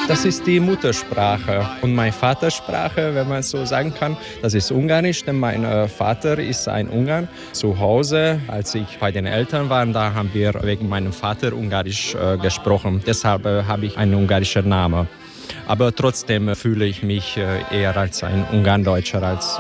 Das ist die Muttersprache. Und meine Vatersprache, wenn man es so sagen kann, das ist Ungarisch, denn mein Vater ist ein Ungar. Zu Hause, als ich bei den Eltern war, da haben wir wegen meinem Vater Ungarisch gesprochen. Deshalb habe ich einen ungarischen Namen. Aber trotzdem fühle ich mich eher als ein Ungarndeutscher als